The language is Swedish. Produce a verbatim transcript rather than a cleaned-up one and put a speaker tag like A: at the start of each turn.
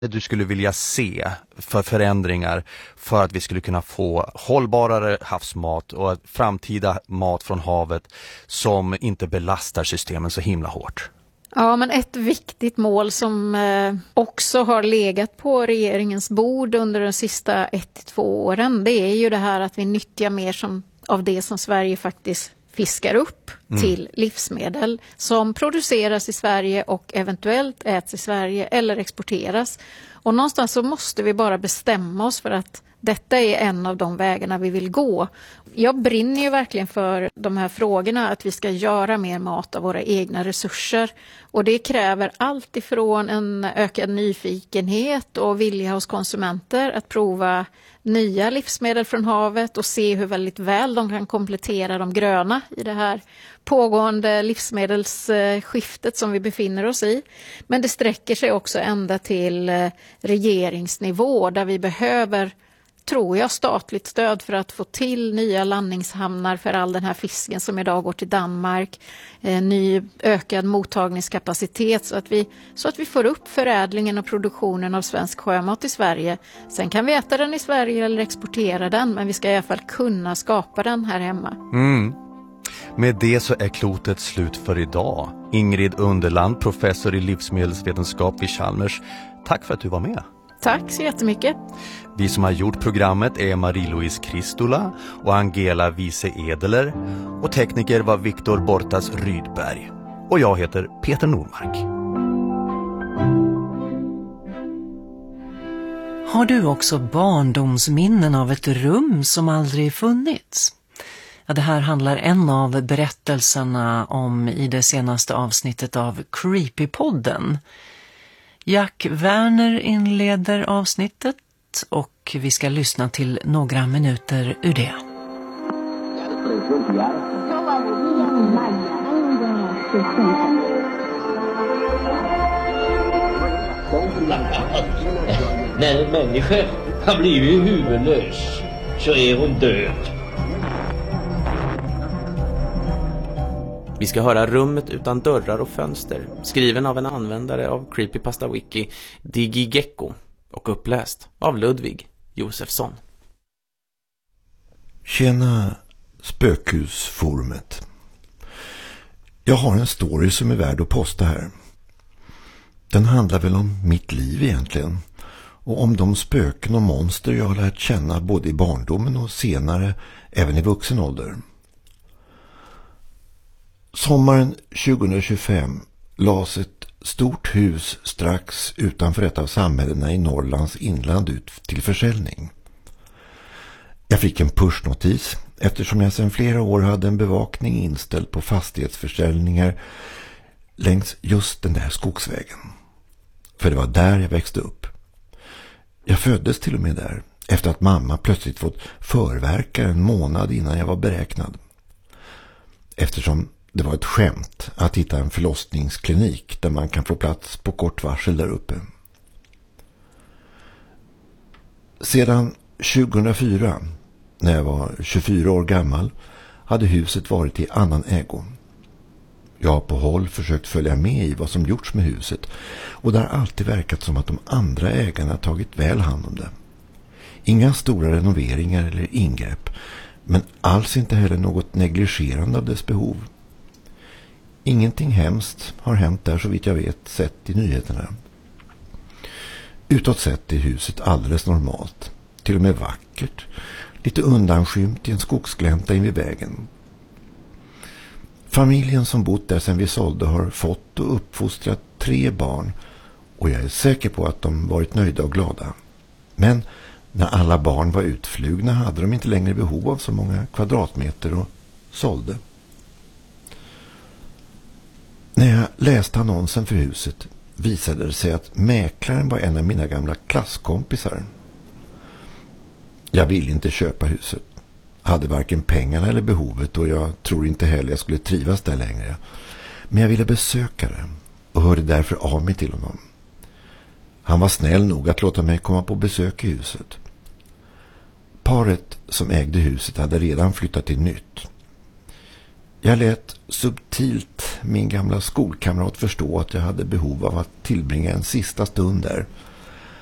A: du skulle vilja se för förändringar för att vi skulle kunna få hållbarare havsmat och framtida mat från havet som inte belastar systemen så himla hårt?
B: Ja, men ett viktigt mål som eh, också har legat på regeringens bord under de sista ett till två åren, det är ju det här att vi nyttjar mer som, av det som Sverige faktiskt fiskar upp mm. till livsmedel som produceras i Sverige och eventuellt äts i Sverige eller exporteras. Och någonstans så måste vi bara bestämma oss för att detta är en av de vägarna vi vill gå. Jag brinner ju verkligen för de här frågorna, att vi ska göra mer mat av våra egna resurser. Och det kräver allt ifrån en ökad nyfikenhet och vilja hos konsumenter att prova nya livsmedel från havet och se hur väldigt väl de kan komplettera de gröna i det här pågående livsmedelsskiftet som vi befinner oss i. Men det sträcker sig också ända till regeringsnivå där vi behöver, tror jag, statligt stöd för att få till nya landningshamnar för all den här fisken som idag går till Danmark, eh, ny ökad mottagningskapacitet så att vi så att vi får upp förädlingen och produktionen av svensk sjömat i Sverige. Sen kan vi äta den i Sverige eller exportera den, men vi ska i alla fall kunna skapa den här hemma.
A: Mm. Med det så är klotet slut för idag. Ingrid Underland, professor i livsmedelsvetenskap vid Chalmers. Tack för att du var med.
B: Tack så jättemycket.
A: Vi som har gjort programmet är Marie-Louise Kristola och Angela Wiese Edeler och tekniker var Viktor Bortas Rydberg. Och jag heter Peter Normark.
C: Har du också barndomsminnen av ett rum som aldrig funnits? Ja, det här handlar en av berättelserna om i det senaste avsnittet av Creepypodden. Jack Werner inleder avsnittet och vi ska lyssna till några minuter ur det.
D: När en människa har blivit huvudlös så är hon död.
E: Vi ska höra Rummet utan dörrar och fönster, skriven av en användare av Creepypasta Wiki, Digigecko, och uppläst av Ludvig Josefsson.
F: Tjena spökhusforumet. Jag har en story som är värd att posta här. Den handlar väl om mitt liv egentligen, och om de spöken och monster jag har lärt känna både i barndomen och senare även i vuxen ålder. Sommaren tjugohundratjugofem lades ett stort hus strax utanför ett av samhällena i Norrlands inland ut till försäljning. Jag fick en pushnotis eftersom jag sedan flera år hade en bevakning inställd på fastighetsförsäljningar längs just den där skogsvägen. För det var där jag växte upp. Jag föddes till och med där efter att mamma plötsligt fått förverka en månad innan jag var beräknad. Eftersom det var ett skämt att hitta en förlossningsklinik där man kan få plats på kort varsel där uppe. Sedan tjugohundrafyra, när jag var tjugofyra år gammal, hade huset varit i annan ägo. Jag har på håll försökt följa med i vad som gjorts med huset, och det har alltid verkat som att de andra ägarna tagit väl hand om det. Inga stora renoveringar eller ingrepp, men alls inte heller något negligerande av dess behov. Ingenting hemskt har hänt där så vitt jag vet sett i nyheterna. Utåt sett är huset alldeles normalt, till och med vackert, lite undanskymt i en skogsglänta in vid vägen. Familjen som bott där sedan vi sålde har fått och uppfostrat tre barn, och jag är säker på att de varit nöjda och glada. Men när alla barn var utflugna hade de inte längre behov av så många kvadratmeter och sålde. När jag läste annonsen för huset visade det sig att mäklaren var en av mina gamla klasskompisar. Jag ville inte köpa huset. Hade varken pengarna eller behovet, och jag tror inte heller jag skulle trivas där längre. Men jag ville besöka det och hörde därför av mig till honom. Han var snäll nog att låta mig komma på besök i huset. Paret som ägde huset hade redan flyttat till nytt. Jag lät subtilt min gamla skolkamrat förstå att jag hade behov av att tillbringa en sista stund där.